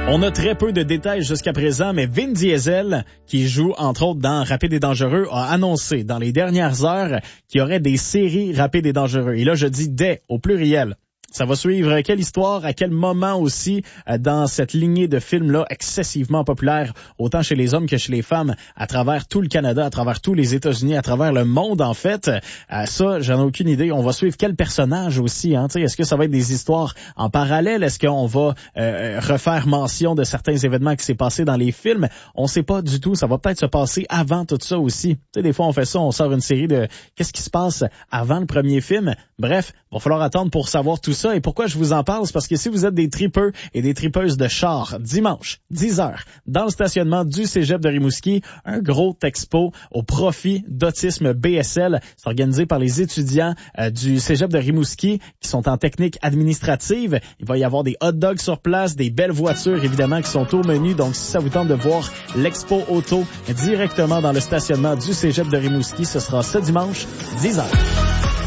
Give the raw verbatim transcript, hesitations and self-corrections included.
On a très peu de détails jusqu'à présent, mais Vin Diesel, qui joue entre autres dans Rapide et Dangereux, a annoncé dans les dernières heures qu'il y aurait des séries Rapide et Dangereux. Et là, je dis des au pluriel. Ça va suivre quelle histoire, à quel moment aussi euh, dans cette lignée de films-là excessivement populaire, autant chez les hommes que chez les femmes, à travers tout le Canada, à travers tous les États-Unis, à travers le monde en fait. Euh, ça, j'en ai aucune idée. On va suivre quel personnage aussi. Hein, est-ce que ça va être des histoires en parallèle? Est-ce qu'on va euh, refaire mention de certains événements qui s'est passé dans les films? On sait pas du tout. Ça va peut-être se passer avant tout ça aussi. Tu sais, des fois on fait ça, on sort une série de qu'est-ce qui se passe avant le premier film. Bref, il va falloir attendre pour savoir tout ça. Et pourquoi je vous en parle? C'est parce que si vous êtes des tripeux et des tripeuses de chars, dimanche, dix heures, dans le stationnement du Cégep de Rimouski, un gros expo au profit d'Autisme B S L. C'est organisé par les étudiants euh, du Cégep de Rimouski qui sont en technique administrative. Il va y avoir des hot dogs sur place, des belles voitures évidemment qui sont au menu. Donc si ça vous tente de voir l'expo auto directement dans le stationnement du Cégep de Rimouski, ce sera ce dimanche, dix heures.